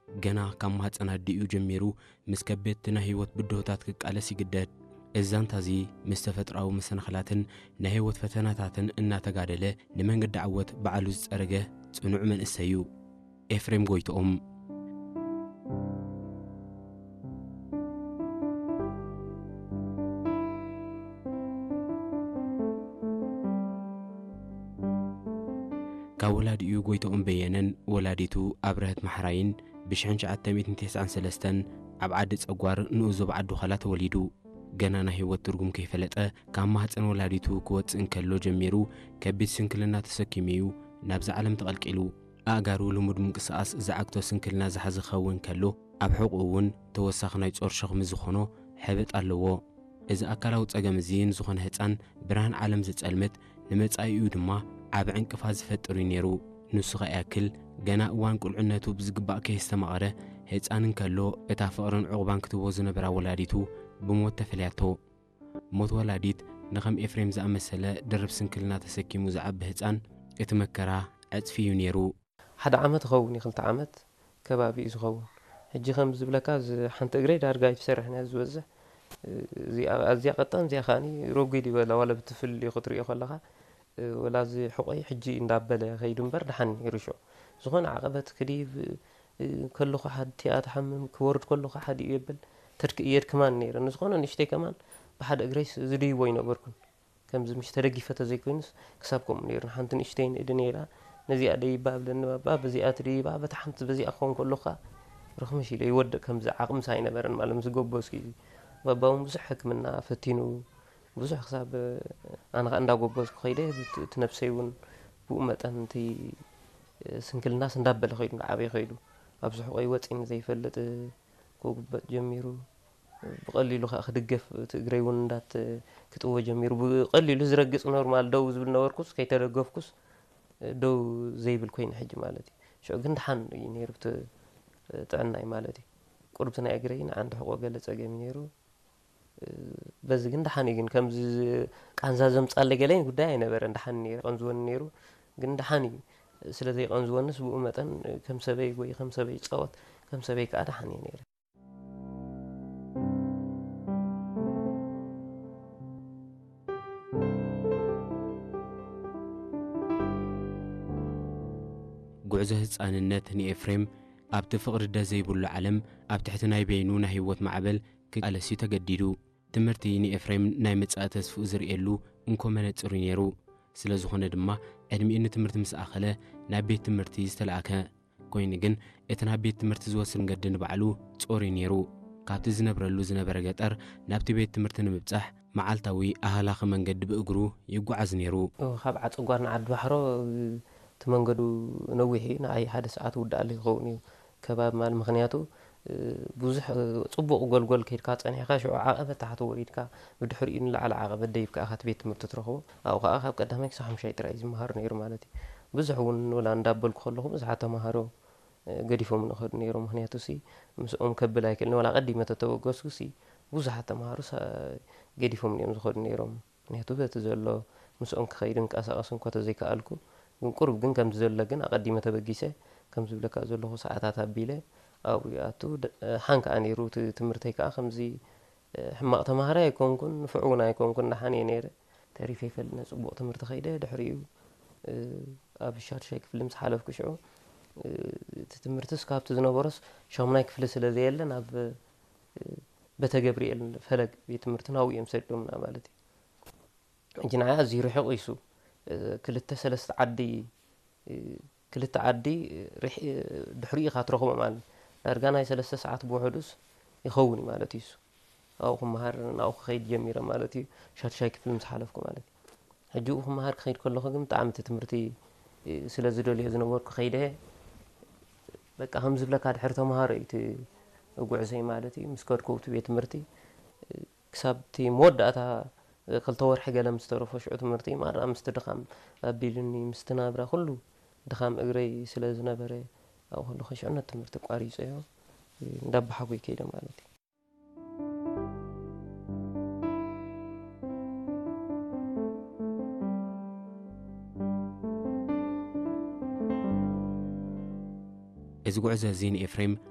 ገና ካብ ማህፀና ዲኡ ጀሚሩ ምስ ከበድትና ህይወት ብድሆታት ክቃለስ ይግደድ እዛንታዚ ምስ ተፈጥራዊ መሰናኽላትን ናይ ህይወት ፈተናታትን እናተጋደለ ንመንገዲ ዓወት በዓሉ ዝፀረገ ጽኑዕ መንእሰይ እዩ ኤፍሬም ጎይትኦም ካብ ወላዲኡ ጎይትኦም በየነን ወላዲቱ ኣብረህት ማሕራይን ብ1993 ኣብ ዓዲ ፀጓር ንኡዞብ ዓዱ ኸላ ተወሊዱ ገና ናይ ህይወት ትርጉም ከይፈለጠ ካብ ማህፀን ወላዲቱ ክወፅእ እንከሎ ጀሚሩ ከቢድ ስንክልና ተሰኪሙ እዩ ናብዚ ዓለም ተቐልቂሉ ኣእጋሩ ልሙድ ምንቅስቓስ ዝዓግቶ ስንክልና ዝሓዘ ኸውን ከሎ ኣብ ሕቑ እውን ተወሳኺ ናይ ጾር ሸኽሚ ዝኾኖ ሕበጥ ኣለዎ እዚ ኣካላዊ ፀገም እዚ ንዝኾነ ህፃን ብርሃን ዓለም ዝፀልምት ንመጻኢኡ ድማ ዓብ ዕንቅፋት ዝፈጥር እዩ ነይሩ ንሱ ኸያክል ገና እዋን ቁልዕነቱ ብዝግባእ ከይስተማቐረ ህፃን እንከሎ እታ ፍቕርን ዕቑባን ክትቦ ዝነበራ ወላዲቱ ብሞት ተፈልያቶ ሞት ወላዲት ንኸም ኤፍሬም ዝኣመሰለ ድርብ ስንክልና ተሰኪሙ ዝዓቢ ህፃን እቲ መከራ ዕፅፊ እዩ ነይሩ ሓደ ዓመት ኸውን ይኽልተ ዓመት ከባቢ እዩ ዝኸውን ሕጂ ከም ዝብለካ ሓንቲ እግረይ ዳርጋ ይፍሰርሕና ዝበዝሕ ኣዝያ ቀጣን እዚኣ ኸኣኒ ረጒድ ይበላ ዋላ ብትፍልዮ ክትሪኦ ከለኻ ወላዚ ሕቆይ ሕጂ እንዳበለ ኸይዱ እምበር ድሓን ነይሩ ሾ ዝኾነ ዓቐበት ክዲብ ከለኹ ሓንቲ ኣትሓምም ክወርድ ከለኹ ሓደ ይብል ተድክእየድ ከማን ነይረ ንዝኾነ ንእሽተይ ከማን ብሓደ እግረይስ ዝድይቦ ይነበርኩን ከምዚ ምሽ ተደጊፈተ ዘይኮይኑስ ክሳብ ከምኡ ነይሩ ሓንቲ ንእሽተይ ንእድ ነይራ ነዚኣ ደይባ ብለኒ ባባ በዚኣ ትድይባ በታ ሓንቲ በዚኣ ክኸውን ከለኻ ረኽመሽ ኢለ ይወድቕ ከምዚ ዓቕምሳ ኣይነበረን ማለት ምስ ጎበዝኩ ባባውን ብዙሕ ሕክምና ፈቲኑ ብዙሕ ክሳብ ኣነ እንዳጎበዝኩ ኸይደ ትነብሰይ እውን ብኡ መጠን እቲ ስንክልናስ እንዳበለ ኸይዱ ዓበይ ኸይዱ ኣብዚ ሕቆይ ወፂን ዘይፈልጥ ክጉበጥ ጀሚሩ ብቐሊሉ ኸ ክድገፍ እቲ እግረይ እውን እንዳት ክጥወ ጀሚሩ ብቐሊሉ ዝረግፅ ኖርማል ደው ዝብል ነበርኩስ ከይተደገፍኩስ ደው ዘይብል ኮይነ ሕጂ ማለት እዩ ሾ ግን ድሓን እዩ ነይሩ ጥዕናይ ማለት እዩ ቁርብቲ ናይ እግረይ ንዓንዲ ሕቆ ገለ ፀገም ነይሩ በዚ ግን ድሓን ግን ከምዚ ቃንዛ ዘምፃለ ገለኝ ጉዳይ ኣይነበረን ድሓን ነይሩ ቀንዝወኒ ነይሩ ግን ድሓን እዩ ስለዘይ ቀንዝወንስ ብኡ መጠን ከም ሰበይ ወይ ከም ሰበይ ፀወት ከም ሰበይ ከዓ ድሓን እዩ ነይሩ ጉዕዞ ህፃንነት ንኤፍሬም ኣብቲ ፍቕሪ ደ ዘይብሉ ዓለም ኣብ ትሕቲ ናይ በይኑ ናይ ህይወት ማዕበል ክቃለስዩ ተገዲዱ ትምህርቲ ንኤፍሬም ናይ መጻኢ ተስፍኡ ዝርኤሉ እንኮ መነጽሩ ነይሩ ስለ ዝኾነ ድማ ዕድሚኡ ንትምህርቲ ምስ ኣኸለ ናብ ቤት ትምህርቲ ዝተለኣከ ኮይኑ ግን እቲ ናብ ቤት ትምህርቲ ዝወስድ መንገዲ ንባዕሉ ጾር ነይሩ ካብቲ ዝነብረሉ ዝነበረ ገጠር ናብቲ ቤት ትምህርቲ ንምብጻሕ መዓልታዊ ኣህላኺ መንገዲ ብእግሩ ይጓዓዝ ነይሩ ካብ ዓፀጓር ንዓዲ ባሕሮ እቲ መንገዱ ነዊሕ እዩ ንዓይ ሓደ ሰዓት ውዳእ ይኸውን እዩ ከባቢ ማል ምኽንያቱ ብዙሕ ጽቡቕ ጎልጎል ከይድካ ፀኒሕካ ሽዑ ዓቐበት ታሕቲ ወሪድካ ብድሕሪኡ ንላዕሊ ዓቐበት ደይብካ ኣኻት ቤት ትምህርቲ ትረኽቦ ኣብኡ ከዓ ካብ ቀዳማይ ክሳብ ሓምሻይ ጥራይ ዝመሃሩ ነይሩ ማለት እዩ ብዙሕ እውን ወላ እንዳበልኩ ከለኹ ብዙሓት ተምሃሮ ገዲፎም ንኸዱ ነይሩ ምክንያቱ ሲ ምስኦም ከብል ኣይክእልን ወላ ቀዲመ ተተወገስኩ ሲ ብዙሓት ተምሃሮ ገዲፎም እዮም ዝኸዱ ነይሮም ምክንያቱ በቲ ዘሎ ምስኦም ክኸይድ እንቀሳቐስ እንኳ ተዘይከኣልኩ ግን ቁርብ ግን ከምዚ ዘሎ ግን ኣቐዲመ ተበጊሰ ከም ዝብለካ ዘለኹ ሰዓታት ኣቢለ ኣብኡ ኣቱ ሓንከኣ ነይሩ ትምህርተይ ከዓ ከምዚ ሕማቕ ተምሃሮ ኣይኮንኩን ፍዑውን ኣይኮንኩን ድሓን እየ ነይረ ተሪፈ ይፈልጥነ ፅቡቕ ትምህርቲ ኸይደ ድሕሪኡ ኣብ ሻድሻይ ክፍሊ ምስ ሓለፍኩ ሽዑ እቲ ትምህርትስ ካብቲ ዝነበሮስ ሻሙናይ ክፍሊ ስለ ዘየለ ናብ ቤተ ገብርኤል ፈለግ ቤት ትምህርቲ ናብኡ እዮም ሰዶምና ማለት እዩ ሕጂ ንዓይ ኣዝዩ ርሒቑ ይሱ ክልተ ዓዲ ድሕሪኡ ኢኻ ትረኽቦ ማለት ዳርጋ ናይ 3 ሰዓት ብውሕዱስ ይኸውን ማለት እዩ ኣብኡ ክመሃር ናብኡ ክኸይድ ጀሚረ ማለት እዩ ሻድሻይ ክፍሊ ምስ ሓለፍኩ ማለት እዩ ሕጂ ክመሃር ክኸይድ ከለኹ ግን ብጣዕሚ እቲ ትምህርቲ ስለ ዝደልዮ ዝነበርኩ ኸይደ በቃ ከም ዝብለካ ድሕሪ ተምሃሮ እቲ ጉዕዘይ ማለት እዩ ምስ ከድኩ ቤት ትምህርቲ ክሳብ እቲ መወዳእታ 2 ወርሒ ገለ ምስ ተረፈ ሽዑ ትምህርቲ ማራ ምስ ድኻም ኣቢልኒ ምስ ትናብራ ኩሉ ድኻም እግረይ ስለ ዝነበረ ኣብኡ ከለኹ ሽዑነት ትምህርቲ ቋሪፀ ዮ እንዳባሓጎይ ከይደ ማለት እዩ እዚ ጉዕዞ እዚ ንኤፍሬም